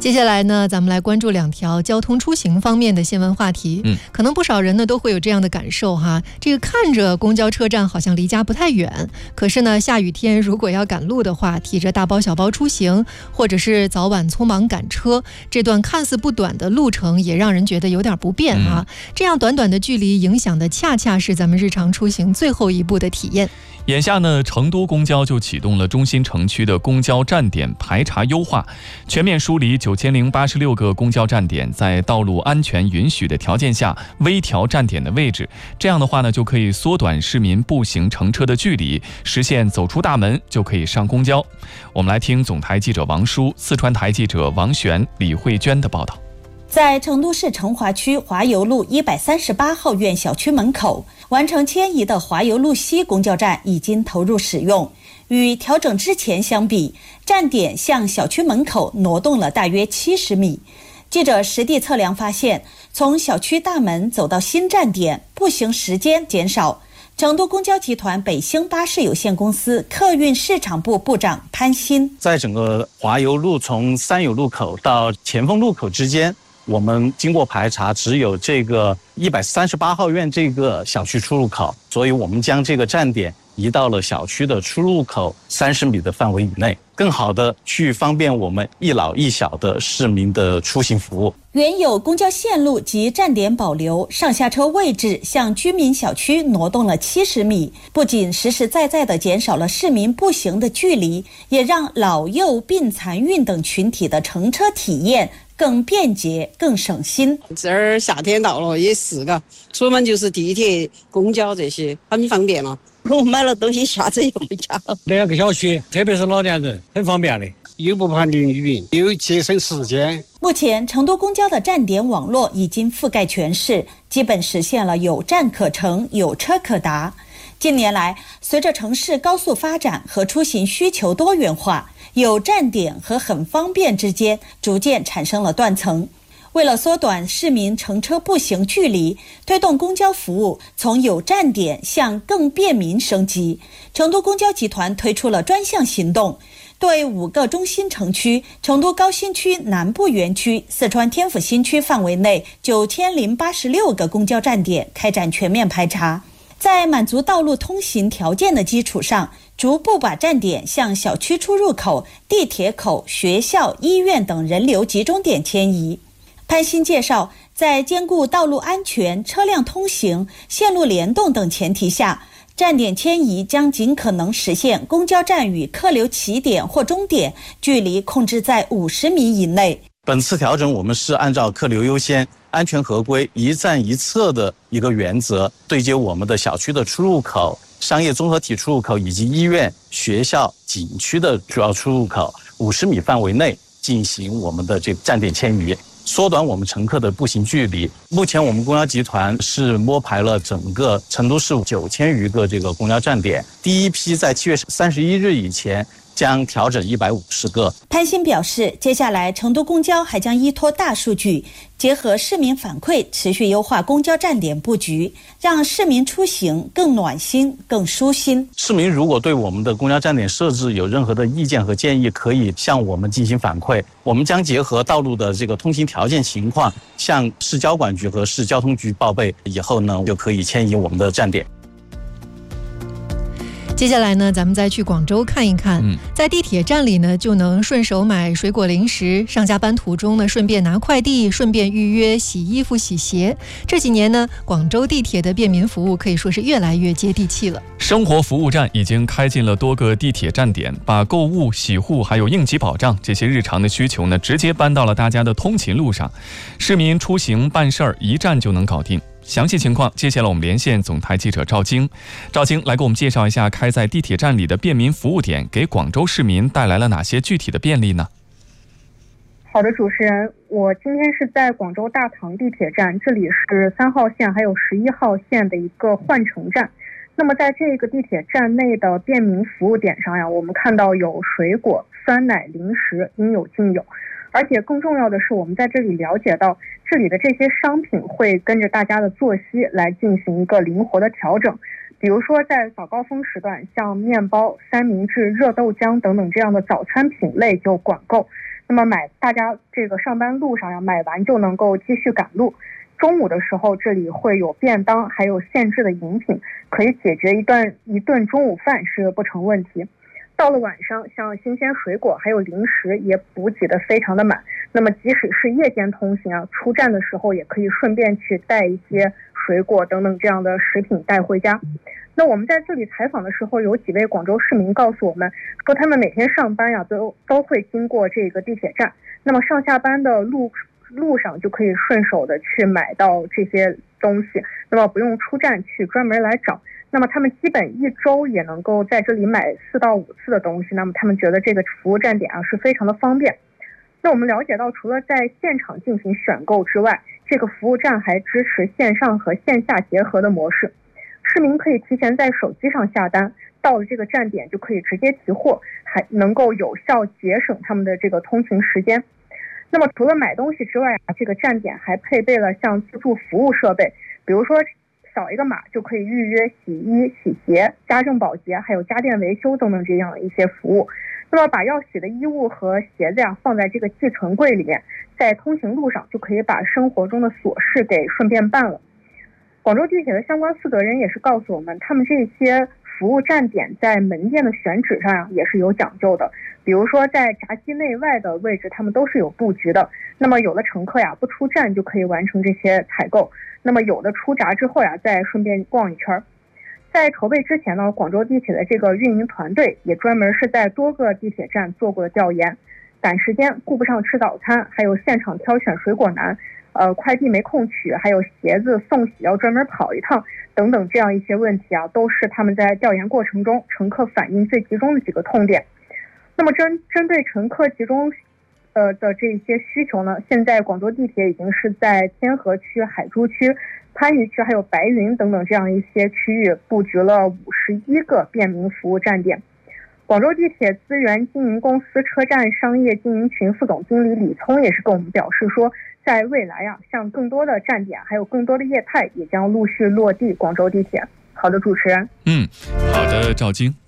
接下来呢，咱们来关注2条交通出行方面的新闻话题。可能不少人呢都会有这样的感受哈，这个看着公交车站好像离家不太远，可是呢，下雨天如果要赶路的话，提着大包小包出行，或者是早晚匆忙赶车，这段看似不短的路程也让人觉得有点不便啊。这样短短的距离影响的恰恰是咱们日常出行最后一步的体验。 眼下呢，成都公交就启动了中心城区的公交站点排查优化，全面梳理9086个公交站点，在道路安全允许的条件下微调站点的位置。这样的话呢，就可以缩短市民步行乘车的距离，实现走出大门就可以上公交。我们来听总台记者王舒、四川台记者王璇、李慧娟的报道。 在成都市成华区华油路138号院小区门口，完成迁移的华油路西公交站已经投入使用。与调整之前相比，站点向小区门口挪动了大约70米。记者实地测量发现，从小区大门走到新站点，步行时间减少。成都公交集团北星巴士有限公司客运市场部部长潘鑫， 在整个华油路从三友路口到前锋路口之间，我们经过排查，只有这个138号院这个小区出入口，所以我们将这个站点移到了小区的出入口30米的范围以内，更好的去方便我们一老一小的市民的出行服务。 原有公交线路及站点保留，上下车位置向居民小区挪动了70米，不仅实实在在地减少了市民步行的距离，也让老幼病残孕等群体的乘车体验更便捷、更省心。 这儿夏天到了也是个，出门就是地铁、公交这些，很方便了。 我买了东西下车回家。2个小区，特别是老年人，很方便的，又不怕淋雨，又节省时间。 目前，成都公交的站点网络已经覆盖全市，基本实现了有站可乘、有车可达。近年来，随着城市高速发展和出行需求多元化，有站点和很方便之间逐渐产生了断层。为了缩短市民乘车步行距离，推动公交服务从有站点向更便民升级，成都公交集团推出了专项行动，对5个中心城区、成都高新区南部园区、四川天府新区范围内9086个公交站点开展全面排查，在满足道路通行条件的基础上，逐步把站点向小区出入口、地铁口、学校、医院等人流集中点迁移。潘鑫介绍，在兼顾道路安全、车辆通行、线路联动等前提下，站点迁移将尽可能实现公交站与客流起点或终点距离控制在50米以内。 本次调整我们是按照客流优先、安全合规、一站一侧的一个原则，对接我们的小区的出入口、商业综合体出入口以及医院、学校、景区的主要出入口50米范围内进行我们的这个站点迁移，缩短我们乘客的步行距离。目前我们公交集团是摸排了整个成都市9000余个这个公交站点，第一批在7月31日以前将调整150个。 潘鑫表示，接下来成都公交还将依托大数据，结合市民反馈，持续优化公交站点布局，让市民出行更暖心、更舒心。 市民如果对我们的公交站点设置有任何的意见和建议，可以向我们进行反馈，我们将结合道路的这个通行条件情况，向市交管局和市交通局报备，以后呢就可以迁移我们的站点。 接下来呢，咱们再去广州看一看，在地铁站里呢，就能顺手买水果零食，上下班途中呢，顺便拿快递，顺便预约洗衣服、洗鞋。这几年呢，广州地铁的便民服务可以说是越来越接地气了。 生活服务站已经开进了多个地铁站点，把购物、洗护还有应急保障这些日常的需求呢，直接搬到了大家的通勤路上，市民出行办事儿一站就能搞定。详细情况，接下来我们连线总台记者赵晶。赵晶来给我们介绍一下开在地铁站里的便民服务点给广州市民带来了哪些具体的便利呢？ 好的，主持人，我今天是在广州大堂地铁站，这里是3号线还有11号线的一个换乘站。那么在这个地铁站内的便民服务点上呀，我们看到有水果、酸奶、零食，应有尽有。而且更重要的是，我们在这里了解到这里的这些商品会跟着大家的作息来进行一个灵活的调整。比如说在早高峰时段，像面包、三明治、热豆浆等等这样的早餐品类就管够。 那么大家这个上班路上呀，买完就能够继续赶路。中午的时候，这里会有便当，还有现制的饮品，可以解决一顿中午饭是不成问题。到了晚上，像新鲜水果还有零食也补给的非常的满。那么即使是夜间通行啊，出站的时候也可以顺便去带一些水果等等这样的食品带回家。那我们在这里采访的时候，有几位广州市民告诉我们说，他们每天上班呀都会经过这个地铁站，那么上下班的路上就可以顺手的去买到这些东西，那么不用出站去专门来找。那么他们基本一周也能够在这里买4到5次的东西，那么他们觉得这个服务站点啊是非常的方便。那我们了解到，除了在现场进行选购之外，这个服务站还支持线上和线下结合的模式。市民可以提前在手机上下单，到了这个站点就可以直接提货，还能够有效节省他们的这个通勤时间。那么除了买东西之外这个站点还配备了像自助服务设备，比如说扫一个码就可以预约洗衣、洗鞋、家政保洁还有家电维修等等这样一些服务。那么把要洗的衣物和鞋子放在这个寄存柜里面，在通行路上就可以把生活中的琐事给顺便办了。广州地铁的相关负责人也是告诉我们，他们这些服务站点在门店的选址上也是有讲究的，比如说在闸机内外的位置他们都是有布局的。那么有的乘客不出站就可以完成这些采购，那么有的出闸之后再顺便逛一圈。在筹备之前呢，广州地铁的这个运营团队也专门是在多个地铁站做过了调研，赶时间顾不上吃早餐，还有现场挑选水果难，快递没空取，还有鞋子送洗要专门跑一趟等等这样一些问题都是他们在调研过程中乘客反映最集中的几个痛点。那么针对乘客集中的这些需求呢，现在广州地铁已经是在天河区、海珠区、番禺区还有白云等等这样一些区域布局了51个便民服务站点。广州地铁资源经营公司车站商业经营群副总经理李聪也是跟我们表示说，在未来像更多的站点还有更多的业态也将陆续落地广州地铁。好的，主持人。 好的，赵晶。